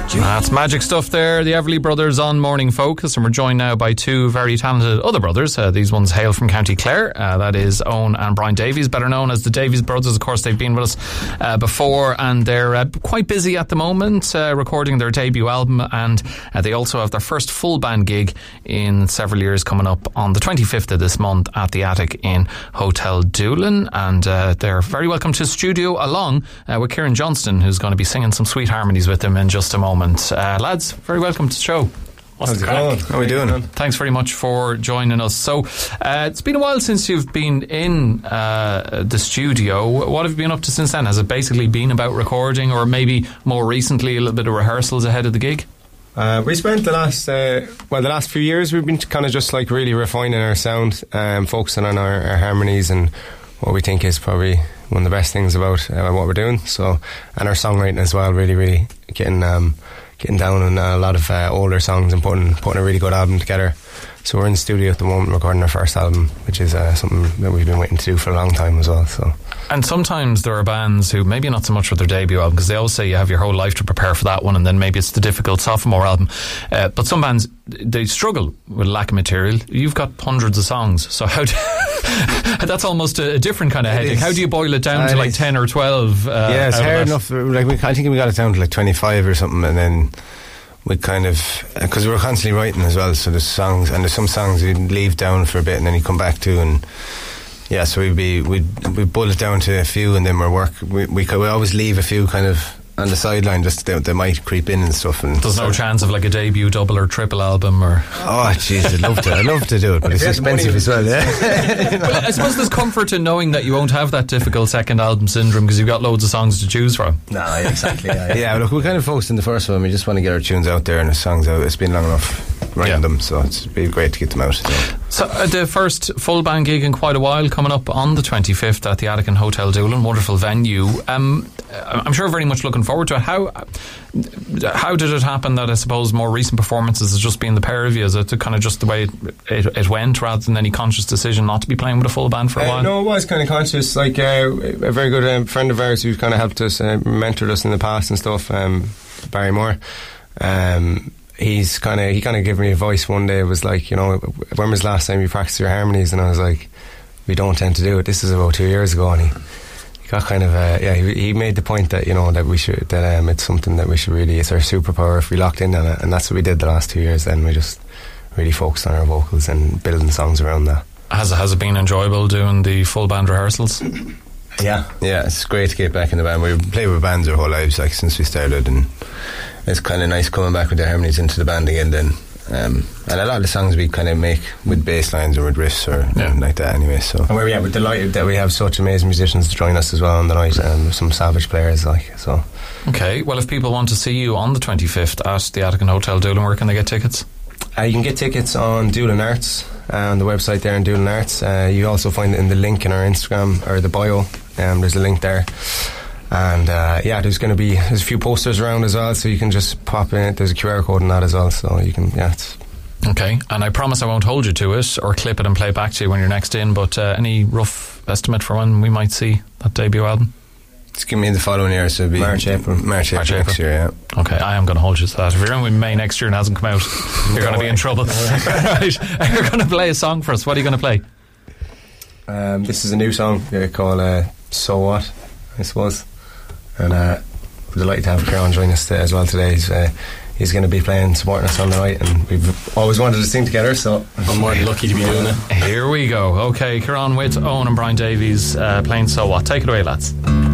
That's magic stuff there. The Everly Brothers on Morning Focus, and we're joined now by two very talented other brothers. These ones hail from County Clare. That is Owen and Brian Davies, better known as the Davies Brothers. Of course, they've been with us before, and they're quite busy at the moment recording their debut album, and they also have their first full band gig in several years coming up on the 25th of this month at the Attic in Hotel Doolin, and they're very welcome to the studio along with Kieran Johnston, who's going to be singing some sweet harmonies with them in just a moment. Lads, very welcome to the show. How's it going? How are we doing? Thanks very much for joining us. So it's been a while since you've been in the studio. What have you been up to since then? Has it basically been about recording, or maybe more recently a little bit of rehearsals ahead of the gig? We spent the last few years we've been kind of just like really refining our sound, focusing on our harmonies and what we think is probably one of the best things about what we're doing. So, and our songwriting as well, really getting down on a lot of older songs and putting a really good album together. So we're in the studio at the moment recording our first album, which is something that we've been waiting to do for a long time as well. So. And sometimes there are bands who maybe not so much with their debut album, because they always say you have your whole life to prepare for that one, and then maybe it's the difficult sophomore album. But some bands, they struggle with lack of material. You've got hundreds of songs, so how do that's almost a different kind of headache. How do you boil it down to like 10 or 12? Yeah, it's hard enough. Like I think we got it down to like 25 or something, and then we kind of, because we were constantly writing as well, so there's songs, and there's some songs we'd leave down for a bit and then you come back to, and yeah, so we'd boil it down to a few, and then we always leave a few kind of on the sideline, just they might creep in and stuff. And there's no chance of like a debut double or triple album, or oh jeez, I'd love to do it, but it's expensive as well. Yeah. Well, I suppose there's comfort in knowing that you won't have that difficult second album syndrome because you've got loads of songs to choose from. No, exactly. Yeah, look, we kind of focused on the first one. We just want to get our tunes out there and the songs out. It's been long enough writing them, so it's been great to get them out. So the first full band gig in quite a while, coming up on the 25th at the Attic in Hotel Doolin, wonderful venue. I'm sure very much looking forward to it. How did it happen that I suppose more recent performances has just been the pair of you? Is it kind of just the way it went, rather than any conscious decision not to be playing with a full band for a while? No, it was kind of conscious. Like a very good friend of ours who kind of helped us, mentored us in the past and stuff, Barry Moore. He kind of gave me advice one day. It was like, when was the last time you practiced your harmonies? And I was like, we don't tend to do it. This is about 2 years ago, and he got kind of he made the point that that we should, that it's something that we should really, it's our superpower if we locked in on it, and that's what we did the last 2 years. Then we just really focused on our vocals and building songs around that. Has it been enjoyable doing the full band rehearsals? Yeah, it's great to get back in the band. We played with bands our whole lives, like since we started, and it's kind of nice coming back with the harmonies into the band again then. And a lot of the songs we kind of make with bass lines or with riffs or like that anyway. So, and we're delighted that we have such amazing musicians to join us as well on the night, and some savage players so. Okay, well, if people want to see you on the 25th at the Attic in Hotel Doolin, where can they get tickets? You can get tickets on Doolin Arts, on the website there in Doolin Arts. You also find it in the link in our Instagram, or the bio. There's a link there. And there's a few posters around as well, so you can just pop in. There's a QR code in that as well, so you can, Okay, and I promise I won't hold you to it or clip it and play it back to you when you're next in, but any rough estimate for when we might see that debut album? Just give me the following year, so it'll be March, April next year, yeah. Okay, I am going to hold you to that. If you're in May next year and it hasn't come out, you're going to be in trouble. Right, you're going to play a song for us. What are you going to play? This is a new song called So What, I suppose. And we're delighted to have Kieran join us as well today. He's going to be supporting us on the night, and we've always wanted to sing together, so I'm more than lucky to be doing it. Here we go. Okay, Kieran with Owen and Brian Davies playing So What. Take it away, lads.